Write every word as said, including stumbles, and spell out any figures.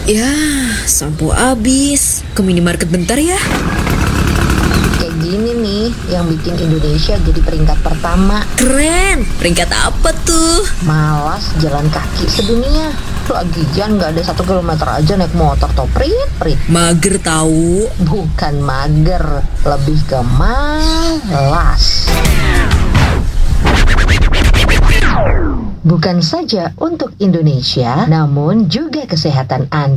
Ya, sampo habis. Ke minimarket bentar ya. Kayak gini nih yang bikin Indonesia jadi peringkat pertama. Keren. Peringkat apa tuh? Malas jalan kaki sedunia. Lagian nggak ada satu kilometer aja naik motor toh, prit prit. Mager tahu. Bukan mager, lebih ke malas. Bukan saja untuk Indonesia, namun juga kesehatan Anda.